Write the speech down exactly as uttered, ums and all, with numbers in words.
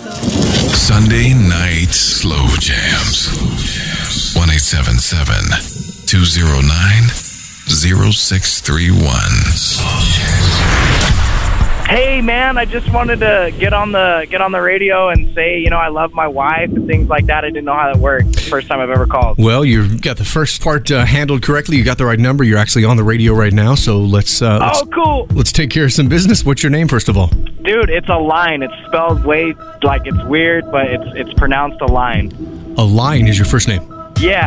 Sunday night slow jams. one eight seven seven, two zero nine, zero six three one. Hey man, I just wanted to get on the get on the radio and say, you know, I love my wife and things like that. I didn't know how that worked. First time I've ever called. Well, you got the first part uh, handled correctly. You got the right number. You're actually on the radio right now. So let's. Uh, let's oh, cool. Let's take care of some business. What's your name, first of all? Dude, it's a line. It's spelled way like it's weird, but it's it's pronounced a line. A line is your first name. Yeah.